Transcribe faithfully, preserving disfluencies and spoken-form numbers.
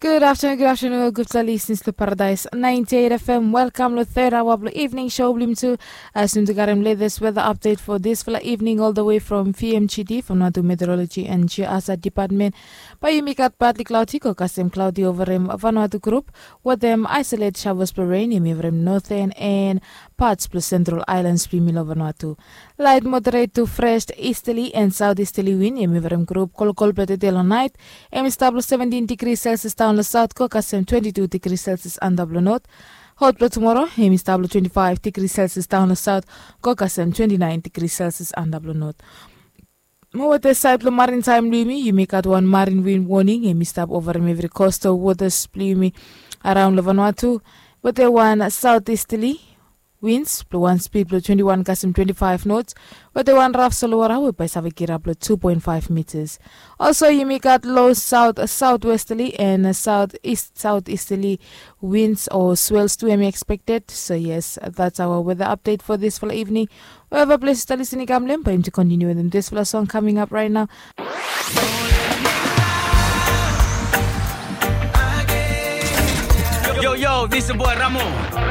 Good afternoon, good afternoon, good listeners to Paradise ninety-eight F M. Welcome to the third hour of the evening show. Blim to assume to garam latest weather update for this for the evening all the way from P M G D from Nadu Meteorology and Geasa Department. By Yumikat partly cloudy, Kokasem cloudy over him Vanuatu group, with them isolated showers per rain in Mivrim Northern and parts plus Central Islands Primil over Vanuatu. Light moderate to fresh easterly and southeasterly wind in Mivrim group, Kolkol Petitelo night, M stable seventeen degrees Celsius down the south, Kokasem twenty-two degrees Celsius and double north. Hot blood tomorrow, M stable twenty-five degrees Celsius down the south, Kokasem twenty-nine degrees Celsius and double north. More the side of maritime Lumi, you make out one marine wind warning, and mist up over every coastal waters Plumi around Vanuatu, with the one southeasterly winds, plus one speed plus twenty-one Kasim twenty-five knots, with the one rough Solora with by Savakira plus two point five meters. Also, you make out low south southwesterly and southeast southeasterly winds or swells to be expected. So, yes, that's our weather update for this for evening. Wherever places to listen, I'm going to continue with this for song coming up right now. Yo, yo, this is boy Ramon.